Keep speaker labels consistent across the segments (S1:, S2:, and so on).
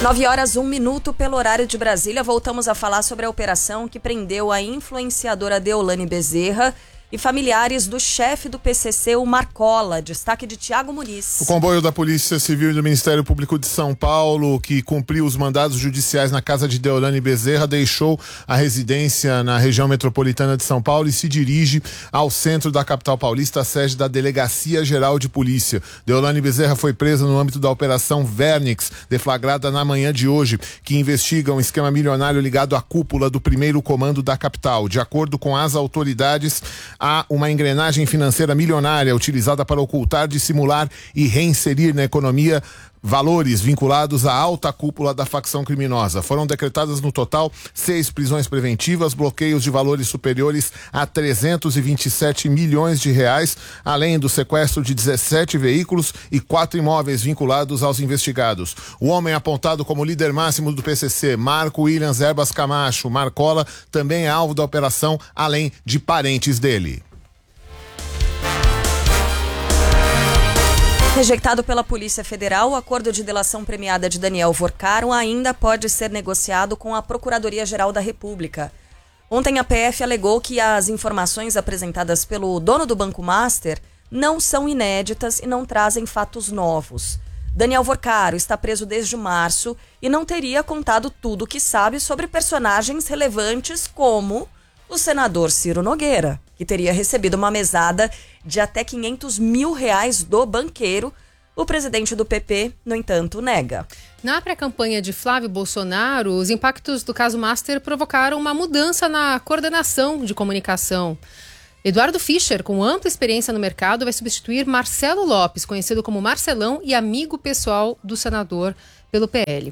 S1: 9h01 pelo horário de Brasília. Voltamos a falar sobre a operação que prendeu a influenciadora Deolane Bezerra e familiares do chefe do PCC, o Marcola. Destaque de Tiago Muniz.
S2: O comboio da Polícia Civil e do Ministério Público de São Paulo, que cumpriu os mandados judiciais na casa de Deolane Bezerra, deixou a residência na região metropolitana de São Paulo e se dirige ao centro da capital paulista, a sede da Delegacia Geral de Polícia. Deolane Bezerra foi presa no âmbito da Operação Vernix, deflagrada na manhã de hoje, que investiga um esquema milionário ligado à cúpula do primeiro comando da capital. De acordo com as autoridades, há uma engrenagem financeira milionária utilizada para ocultar, dissimular e reinserir na economia valores vinculados à alta cúpula da facção criminosa. Foram decretadas no total 6 prisões preventivas, bloqueios de valores superiores a 327 milhões de reais, além do sequestro de 17 veículos e 4 imóveis vinculados aos investigados. O homem apontado como líder máximo do PCC, Marco Williams Erbas Camacho, Marcola, também é alvo da operação, além de parentes dele.
S1: Rejeitado pela Polícia Federal, o acordo de delação premiada de Daniel Vorcaro ainda pode ser negociado com a Procuradoria-Geral da República. Ontem a PF alegou que as informações apresentadas pelo dono do Banco Master não são inéditas e não trazem fatos novos. Daniel Vorcaro está preso desde março e não teria contado tudo o que sabe sobre personagens relevantes como o senador Ciro Nogueira, que teria recebido uma mesada de até R$500 mil do banqueiro. O presidente do PP, no entanto, nega.
S3: Na pré-campanha de Flávio Bolsonaro, os impactos do caso Master provocaram uma mudança na coordenação de comunicação. Eduardo Fischer, com ampla experiência no mercado, vai substituir Marcelo Lopes, conhecido como Marcelão e amigo pessoal do senador pelo PL.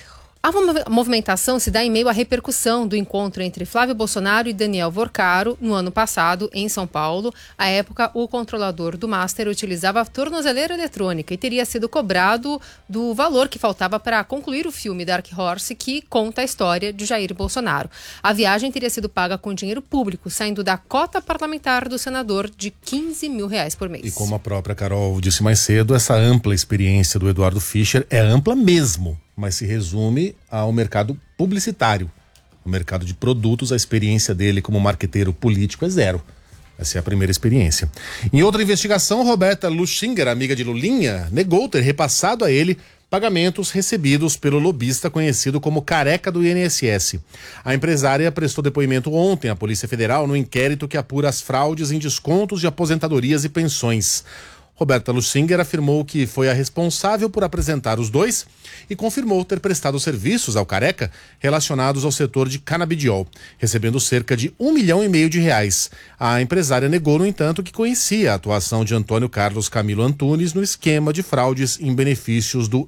S3: A movimentação se dá em meio à repercussão do encontro entre Flávio Bolsonaro e Daniel Vorcaro no ano passado, em São Paulo. À época, o controlador do Master utilizava a tornozeleira eletrônica e teria sido cobrado do valor que faltava para concluir o filme Dark Horse, que conta a história de Jair Bolsonaro. A viagem teria sido paga com dinheiro público, saindo da cota parlamentar do senador de R$15 mil por mês.
S4: E como a própria Carol disse mais cedo, essa ampla experiência do Eduardo Fischer é ampla mesmo, mas se resume ao mercado publicitário. O mercado de produtos, a experiência dele como marqueteiro político é zero. Essa é a primeira experiência. Em outra investigação, Roberta Luxinger, amiga de Lulinha, negou ter repassado a ele pagamentos recebidos pelo lobista conhecido como Careca do INSS. A empresária prestou depoimento ontem à Polícia Federal no inquérito que apura as fraudes em descontos de aposentadorias e pensões. Roberta Luxinger afirmou que foi a responsável por apresentar os dois e confirmou ter prestado serviços ao Careca relacionados ao setor de canabidiol, recebendo cerca de R$1,5 milhão. A empresária negou, no entanto, que conhecia a atuação de Antônio Carlos Camilo Antunes no esquema de fraudes em benefícios do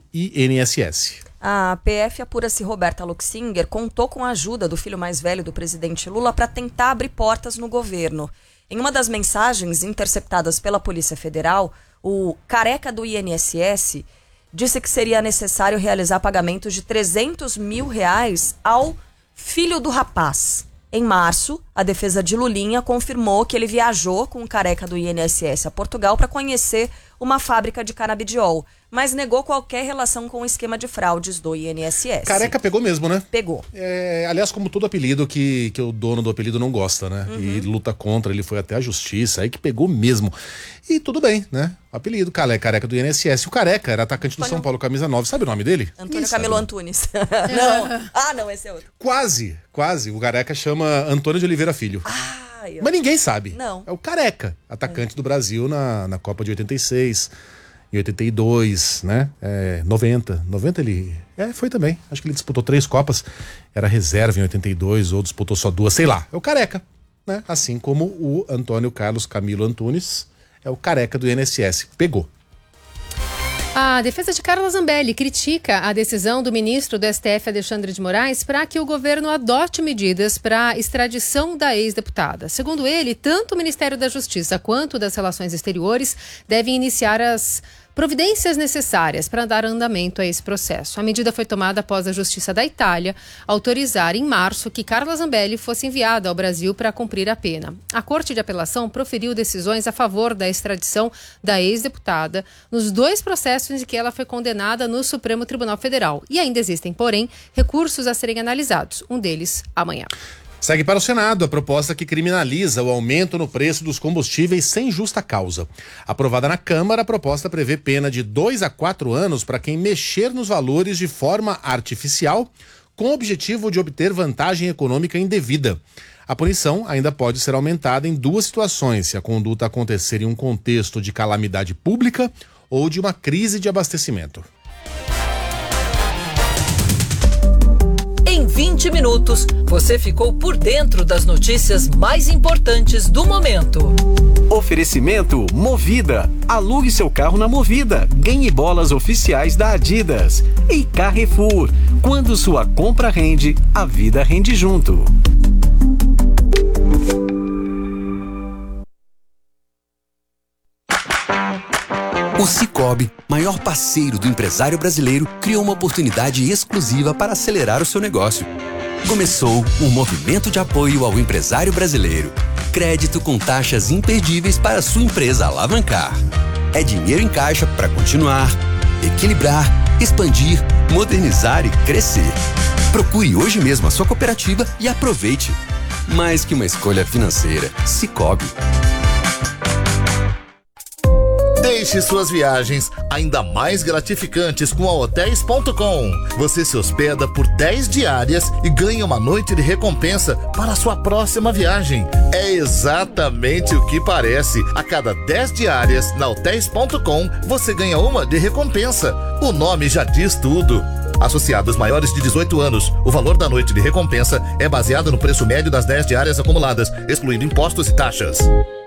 S4: INSS.
S1: A PF apura se Roberta Luxinger contou com a ajuda do filho mais velho do presidente Lula para tentar abrir portas no governo. Em uma das mensagens interceptadas pela Polícia Federal, o Careca do INSS disse que seria necessário realizar pagamentos de R$300 mil ao filho do rapaz. Em março, a defesa de Lulinha confirmou que ele viajou com o Careca do INSS a Portugal para conhecer uma fábrica de canabidiol, mas negou qualquer relação com o esquema de fraudes do INSS.
S4: Careca pegou mesmo, né?
S1: Pegou.
S4: Aliás, como todo apelido que o dono do apelido não gosta, né? E luta contra, ele foi até a justiça, aí que pegou mesmo. E tudo bem, né? Apelido, Careca do INSS. O Careca era atacante do São Paulo, camisa 9. Sabe o nome dele?
S1: Antônio Camilo Antunes. Não. Ah, não, esse é outro.
S4: Quase. O Careca chama Antônio de Oliveira Filho. Mas ninguém sabe.
S1: Não.
S4: É o Careca, atacante do Brasil na Copa de 86, em 82, né? 90 ele... foi também. Acho que ele disputou 3 Copas. Era reserva em 82, ou disputou só 2, sei lá. É o Careca, né? Assim como o Antônio Carlos Camilo Antunes é o Careca do INSS. Pegou.
S3: A defesa de Carla Zambelli critica a decisão do ministro do STF, Alexandre de Moraes, para que o governo adote medidas para a extradição da ex-deputada. Segundo ele, tanto o Ministério da Justiça quanto das Relações Exteriores devem iniciar as providências necessárias para dar andamento a esse processo. A medida foi tomada após a Justiça da Itália autorizar em março que Carla Zambelli fosse enviada ao Brasil para cumprir a pena. A Corte de Apelação proferiu decisões a favor da extradição da ex-deputada nos 2 processos em que ela foi condenada no Supremo Tribunal Federal. E ainda existem, porém, recursos a serem analisados, um deles amanhã.
S4: Segue para o Senado a proposta que criminaliza o aumento no preço dos combustíveis sem justa causa. Aprovada na Câmara, a proposta prevê pena de 2 a 4 anos para quem mexer nos valores de forma artificial com o objetivo de obter vantagem econômica indevida. A punição ainda pode ser aumentada em 2 situações, se a conduta acontecer em um contexto de calamidade pública ou de uma crise de abastecimento.
S5: Em 20 minutos, você ficou por dentro das notícias mais importantes do momento.
S6: Oferecimento Movida. Alugue seu carro na Movida. Ganhe bolas oficiais da Adidas. E Carrefour. Quando sua compra rende, a vida rende junto.
S7: O Sicoob, maior parceiro do empresário brasileiro, criou uma oportunidade exclusiva para acelerar o seu negócio. Começou um movimento de apoio ao empresário brasileiro. Crédito com taxas imperdíveis para sua empresa alavancar. É dinheiro em caixa para continuar, equilibrar, expandir, modernizar e crescer. Procure hoje mesmo a sua cooperativa e aproveite. Mais que uma escolha financeira, Sicoob.
S8: Deixe suas viagens ainda mais gratificantes com a Hotels.com. Você se hospeda por 10 diárias e ganha uma noite de recompensa para a sua próxima viagem. É exatamente o que parece. A cada 10 diárias na Hotels.com, você ganha uma de recompensa. O nome já diz tudo. Associados maiores de 18 anos, o valor da noite de recompensa é baseado no preço médio das 10 diárias acumuladas, excluindo impostos e taxas.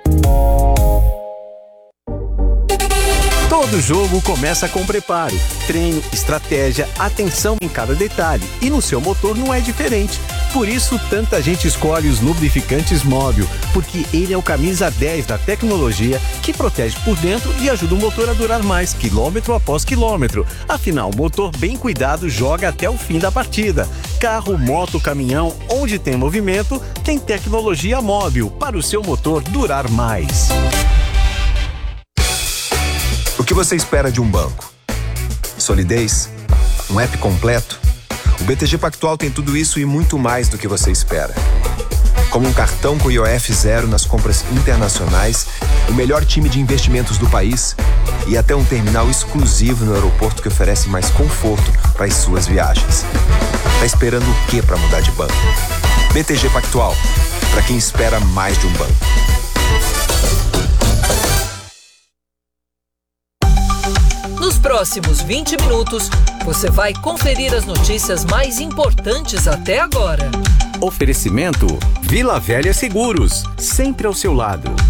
S6: Todo jogo começa com preparo, treino, estratégia, atenção em cada detalhe. E no seu motor não é diferente. Por isso, tanta gente escolhe os lubrificantes Móbil, porque ele é o camisa 10 da tecnologia que protege por dentro e ajuda o motor a durar mais, quilômetro após quilômetro. Afinal, o motor bem cuidado joga até o fim da partida. Carro, moto, caminhão, onde tem movimento, tem tecnologia Móbil para o seu motor durar mais.
S9: O que você espera de um banco? Solidez? Um app completo? O BTG Pactual tem tudo isso e muito mais do que você espera. Como um cartão com IOF zero nas compras internacionais, o melhor time de investimentos do país e até um terminal exclusivo no aeroporto que oferece mais conforto para as suas viagens. Tá esperando o que para mudar de banco? BTG Pactual, para quem espera mais de um banco.
S5: Nos próximos 20 minutos, você vai conferir as notícias mais importantes até agora.
S6: Oferecimento Vila Velha Seguros, sempre ao seu lado.